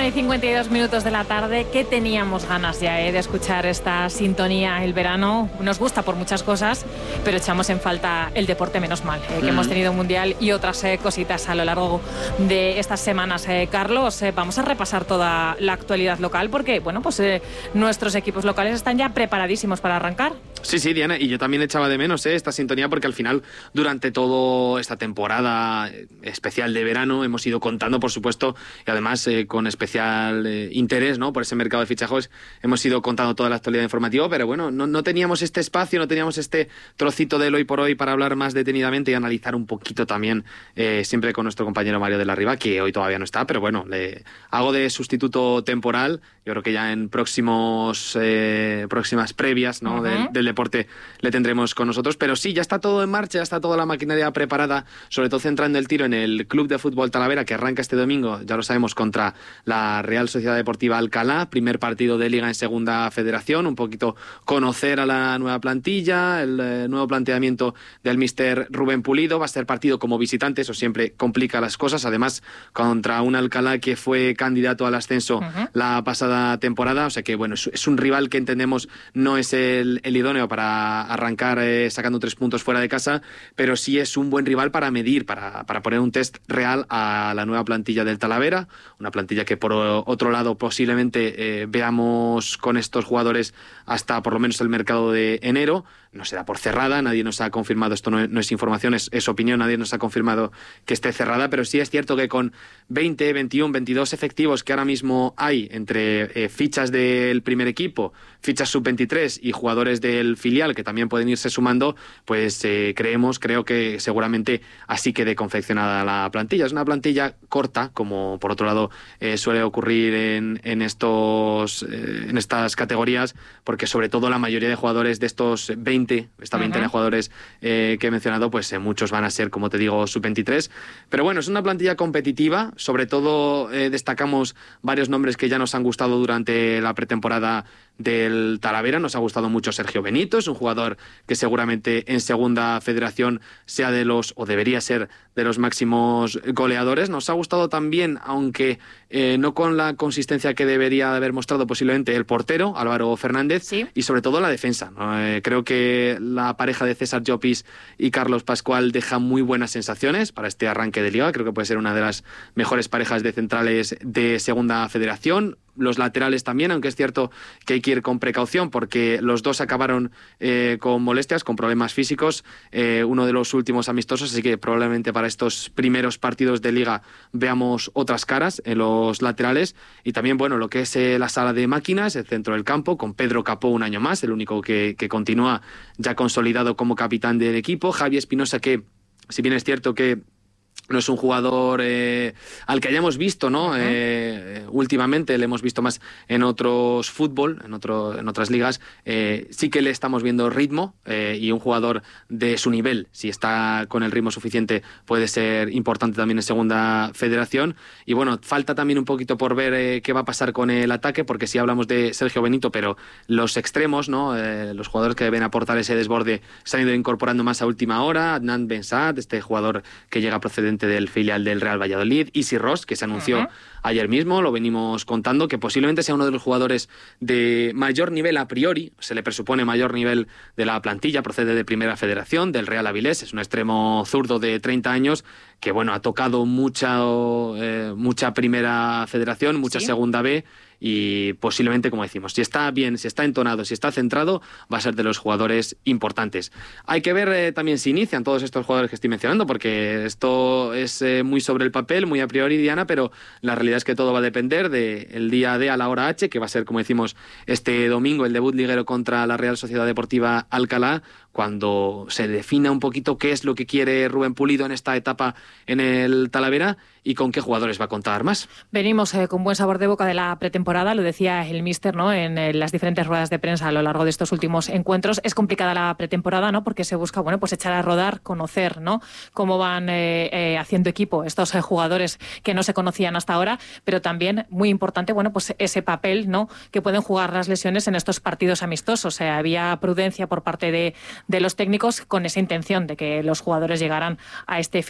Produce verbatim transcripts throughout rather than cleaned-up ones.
y cincuenta y dos minutos de la tarde. ¿Qué teníamos ganas ya eh, de escuchar esta sintonía? El verano nos gusta por muchas cosas, pero echamos en falta el deporte, menos mal, eh, que mm. hemos tenido un mundial y otras eh, cositas a lo largo de estas semanas. Eh, Carlos, eh, vamos a repasar toda la actualidad local porque, bueno, pues eh, nuestros equipos locales están ya preparadísimos para arrancar. Sí, sí, Diana, y yo también echaba de menos eh, esta sintonía porque al final, durante toda esta temporada especial de verano, hemos ido contando, por supuesto, y además eh, con especial eh, interés, ¿no?, por ese mercado de fichajes, hemos ido contando toda la actualidad informativa, pero bueno, no, no teníamos este espacio, no teníamos este trocito del hoy por hoy para hablar más detenidamente y analizar un poquito también, eh, siempre con nuestro compañero Mario de la Riva, que hoy todavía no está, pero bueno, le hago de sustituto temporal. Yo creo que ya en próximos eh, próximas previas, ¿no?, uh-huh. del, del deporte le tendremos con nosotros, pero sí, ya está todo en marcha, ya está toda la maquinaria preparada, sobre todo centrando el tiro en el Club de Fútbol Talavera, que arranca este domingo, ya lo sabemos, contra la Real Sociedad Deportiva Alcalá, primer partido de Liga en Segunda Federación, un poquito conocer a la nueva plantilla, el eh, nuevo planteamiento del míster Rubén Pulido. Va a ser partido como visitante, eso siempre complica las cosas, además contra un Alcalá que fue candidato al ascenso uh-huh. la pasada temporada, o sea que bueno, es, es un rival que entendemos no es el, el idóneo para arrancar eh, sacando tres puntos fuera de casa, pero sí es un buen rival para medir, para, para poner un test real a la nueva plantilla del Talavera, una plantilla que por otro lado posiblemente eh, veamos con estos jugadores hasta por lo menos el mercado de enero. No se da por cerrada, nadie nos ha confirmado, esto no es, no es información, es, es opinión, nadie nos ha confirmado que esté cerrada, pero sí es cierto que con veinte, veintiuno, veintidós efectivos que ahora mismo hay entre eh, fichas del primer equipo, fichas sub veintitrés y jugadores del filial que también pueden irse sumando, pues eh, creemos, creo que seguramente así quede confeccionada la plantilla. Es una plantilla corta, como por otro lado eh, suele ocurrir en, en, estos, eh, en estas categorías, porque sobre todo la mayoría de jugadores de estos veinte, esta veintena de jugadores eh, que he mencionado, pues eh, muchos van a ser, como te digo, sub veintitrés. Pero bueno, es una plantilla competitiva, sobre todo eh, destacamos varios nombres que ya nos han gustado durante la pretemporada del Talavera. Nos ha gustado mucho Sergio Benito, es un jugador que seguramente en Segunda Federación sea de los, o debería ser de los máximos goleadores. Nos ha gustado también, aunque eh, no con la consistencia que debería haber mostrado posiblemente, el portero, Álvaro Fernández, ¿sí?, y sobre todo la defensa, ¿no? Eh, creo que la pareja de César Llopis y Carlos Pascual deja muy buenas sensaciones para este arranque de Liga. Creo que puede ser una de las mejores parejas de centrales de Segunda Federación. Los laterales también, aunque es cierto que hay que ir con precaución porque los dos acabaron eh, con molestias, con problemas físicos, eh, uno de los últimos amistosos, así que probablemente para estos primeros partidos de Liga veamos otras caras en los laterales. Y también, bueno, lo que es eh, la sala de máquinas, el centro del campo, con Pedro Capó un año más, el único que, que continúa ya consolidado como capitán del equipo. Javi Espinosa, que si bien es cierto que no es un jugador eh, al que hayamos visto, ¿no? Uh-huh. Eh, últimamente le hemos visto más en otros fútbol, en otro, en otras ligas. Eh, sí que le estamos viendo ritmo eh, y un jugador de su nivel, si está con el ritmo suficiente, puede ser importante también en Segunda Federación. Y bueno, falta también un poquito por ver eh, qué va a pasar con el ataque, porque sí hablamos de Sergio Benito, pero los extremos, ¿no? Eh, los jugadores que deben aportar ese desborde se han ido incorporando más a última hora. Adnan Bensat, este jugador que llega procedente del filial del Real Valladolid, Isi Ross, que se anunció uh-huh. ayer mismo, lo venimos contando, que posiblemente sea uno de los jugadores de mayor nivel a priori, se le presupone mayor nivel de la plantilla, procede de Primera Federación, del Real Avilés, es un extremo zurdo de treinta años, que bueno, ha tocado mucha, eh, mucha Primera Federación, mucha ¿Sí? Segunda B, y posiblemente, como decimos, si está bien, si está entonado, si está centrado, va a ser de los jugadores importantes. Hay que ver eh, también si inician todos estos jugadores que estoy mencionando, porque esto es eh, muy sobre el papel, muy a priori, Diana, pero la realidad es que todo va a depender del día D a la hora H, que va a ser, como decimos, este domingo, el debut liguero contra la Real Sociedad Deportiva Alcalá, cuando se defina un poquito qué es lo que quiere Rubén Pulido en esta etapa en el Talavera y con qué jugadores va a contar más. Venimos eh, con buen sabor de boca de la pretemporada, lo decía el míster, ¿no?, en, en las diferentes ruedas de prensa a lo largo de estos últimos encuentros. Es complicada la pretemporada, ¿no?, porque se busca, bueno, pues echar a rodar, conocer, ¿no?, cómo van eh, eh, haciendo equipo estos eh, jugadores que no se conocían hasta ahora, pero también muy importante, bueno, pues ese papel, ¿no?, que pueden jugar las lesiones en estos partidos amistosos. O sea, había prudencia por parte de de los técnicos con esa intención de que los jugadores llegaran a este fin de semana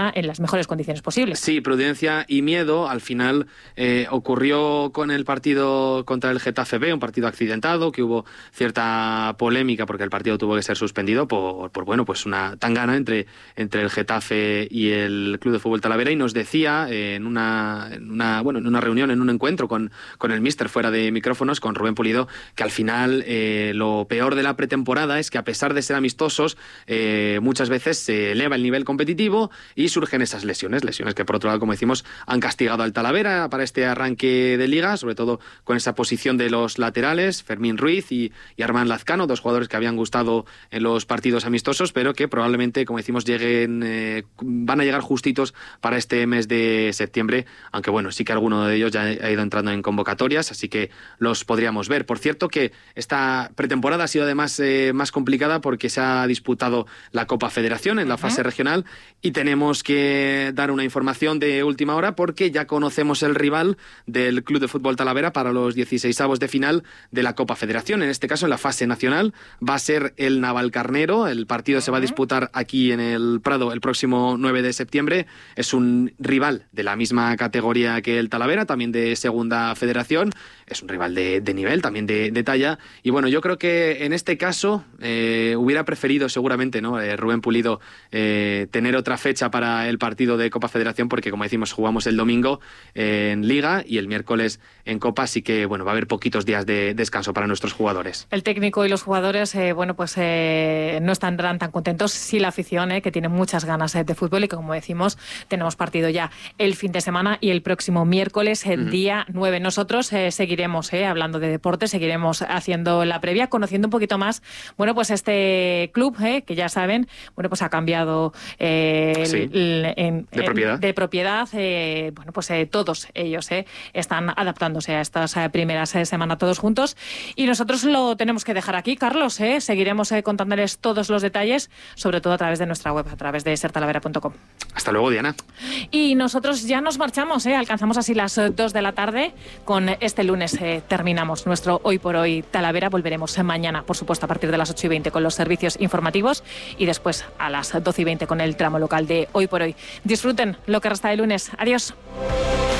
semana en las mejores condiciones posibles. Sí, prudencia y miedo. Al final eh, ocurrió con el partido contra el Getafe B, un partido accidentado, que hubo cierta polémica porque el partido tuvo que ser suspendido por, por bueno, pues una tangana entre, entre el Getafe y el Club de Fútbol Talavera, y nos decía eh, en, una, en una bueno en una reunión, en un encuentro con, con el míster fuera de micrófonos, con Rubén Pulido, que al final eh, lo peor de la pretemporada es que, a pesar de ser amistosos, eh, muchas veces se eleva el nivel competitivo y surgen esas lesiones, lesiones que por otro lado, como decimos, han castigado al Talavera para este arranque de liga, sobre todo con esa posición de los laterales, Fermín Ruiz y, y Armán Lazcano, dos jugadores que habían gustado en los partidos amistosos, pero que probablemente, como decimos, lleguen, eh, van a llegar justitos para este mes de septiembre, aunque bueno, sí que alguno de ellos ya ha ido entrando en convocatorias, así que los podríamos ver. Por cierto, que esta pretemporada ha sido además eh, más complicada porque se ha disputado la Copa Federación en la fase uh-huh. regional, y tenemos que dar una información de última hora porque ya conocemos el rival del Club de Fútbol Talavera para los dieciseisavos de final de la Copa Federación. En este caso, en la fase nacional, va a ser el Navalcarnero. El partido uh-huh. se va a disputar aquí en el Prado el próximo nueve de septiembre. Es un rival de la misma categoría que el Talavera, también de Segunda Federación. Es un rival de, de nivel, también de, de talla. Y bueno, yo creo que en este caso eh, hubiera preferido seguramente, ¿no? Eh, Rubén Pulido eh, tener otra fecha para el partido de Copa Federación, porque, como decimos, jugamos el domingo eh, en Liga y el miércoles en Copa, así que bueno, va a haber poquitos días de descanso para nuestros jugadores. El técnico y los jugadores, eh, bueno, pues eh, no estarán tan contentos. Sí, la afición, eh, que tiene muchas ganas eh, de fútbol, y que, como decimos, tenemos partido ya el fin de semana y el próximo miércoles, el uh-huh. día nueve. Nosotros eh, seguiremos eh, hablando de deporte, seguiremos haciendo la previa, conociendo un poquito más, bueno, pues este club, eh, que ya saben, bueno, pues ha cambiado eh, sí. el, en, de propiedad, de propiedad eh, bueno, pues eh, todos ellos eh, están adaptándose a estas eh, primeras eh, semanas todos juntos, y nosotros lo tenemos que dejar aquí, Carlos. eh, seguiremos eh, contándoles todos los detalles, sobre todo a través de nuestra web, a través de ser talavera punto com. Hasta luego, Diana. Y nosotros ya nos marchamos, eh, alcanzamos así las dos de la tarde. Con este lunes eh, terminamos nuestro Hoy por Hoy Talavera. Volveremos mañana, por supuesto, a partir de las ocho y veinte con los servicios informativos, y después a las doce y veinte con el tramo local de Hoy por Hoy. Disfruten lo que resta de lunes. Adiós.